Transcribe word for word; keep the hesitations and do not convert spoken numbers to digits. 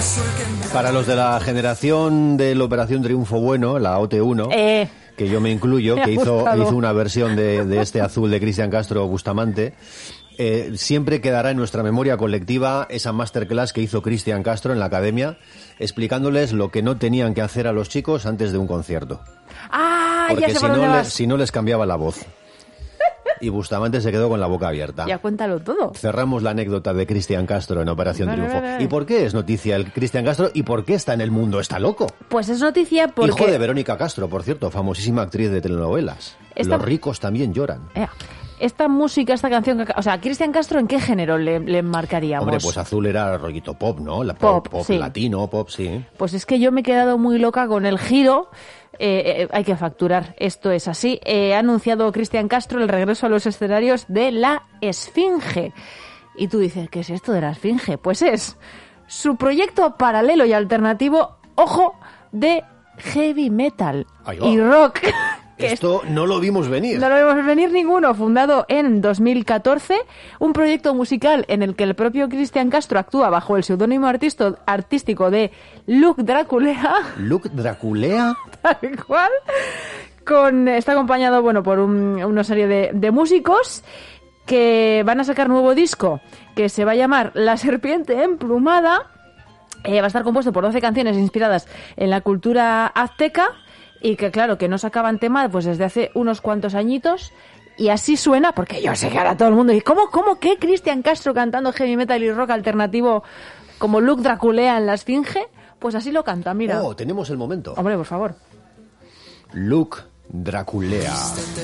Para los de la generación de la Operación Triunfo Bueno, la O T uno, Eh, que yo me incluyo, me ha que hizo, gustado. hizo una versión de, de este azul de Cristian Castro Bustamante, eh, siempre quedará en nuestra memoria colectiva esa masterclass que hizo Cristian Castro en la academia, explicándoles lo que no tenían que hacer a los chicos antes de un concierto. ah, ya Porque sé si por no, dónde le- vas. si no les cambiaba la voz. Y Bustamante se quedó con la boca abierta. Ya cuéntalo todo. Cerramos la anécdota de Cristian Castro en Operación Vale, Triunfo. vale, vale. ¿Y por qué es noticia el Cristian Castro? ¿Y por qué está en el mundo? ¿Está loco? Pues es noticia porque... Hijo de Verónica Castro, por cierto, famosísima actriz de telenovelas. Esta- Los ricos también lloran. Eh, Esta música, esta canción, que- o sea, Cristian Castro, ¿en qué género le, le marcaríamos? Hombre, pues Azul era rollito pop, ¿no? La Pop, pop, pop sí. latino, pop, sí. Pues es que yo me he quedado muy loca con el giro. Eh, eh, hay que facturar, esto es así. Eh, ha anunciado Cristian Castro el regreso a los escenarios de La Esfinge. Y tú dices, ¿qué es esto de La Esfinge? Pues es su proyecto paralelo y alternativo, ojo, de heavy metal Ahí va. y rock. Que Esto no lo vimos venir. No lo vemos venir ninguno. Fundado en dos mil catorce, un proyecto musical en el que el propio Cristian Castro actúa bajo el seudónimo artisto- artístico de Luke Draculea, Luke Draculea. tal cual, con, está acompañado bueno, por un- una serie de, de músicos que van a sacar nuevo disco que se va a llamar La Serpiente Emplumada. Eh, va a estar compuesto por doce canciones inspiradas en la cultura azteca y que, claro, que no sacaban tema pues desde hace unos cuantos añitos. Y así suena, porque yo sé que ahora todo el mundo dice, ¿cómo, cómo que Cristian Castro cantando heavy metal y rock alternativo como Luke Draculea en La Esfinge? Pues así lo canta, mira. Oh, tenemos el momento. Hombre, por favor. Luke Draculea.